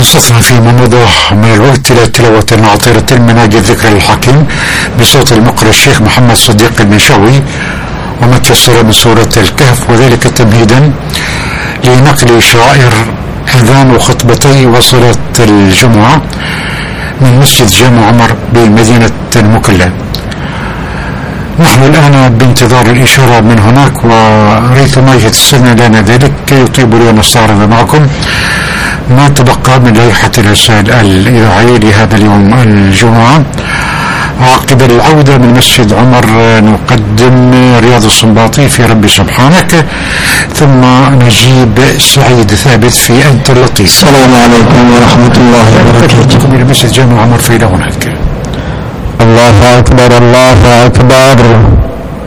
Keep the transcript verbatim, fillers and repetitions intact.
وصلنا فيما مضى من الوقت إلى تلاوة عطيرة المناجي الذكر الحكيم بصوت المقرئ الشيخ محمد صديق المنشاوي وما تيسر من سورة الكهف، وذلك تمهيدا لنقل شعائر أذان وخطبتي وصلاة الجمعة من مسجد جامع عمر بالمدينة المكلا. نحن الآن بانتظار الإشارة من هناك، وريثما يتسنى لنا ذلك كي يطيب لي أن نستعرض معكم ما تبقى من لائحة الإرسال الإذاعي لهذا اليوم الجمعة. عقب العودة من مسجد عمر نقدم رياض السنباطي في ربي سبحانك، ثم نجيب سعيد ثابت في أنت اللطيف. السلام عليكم ورحمة الله وبركاته. إلى مسجد جامع عمر في هناك. الله أكبر الله أكبر.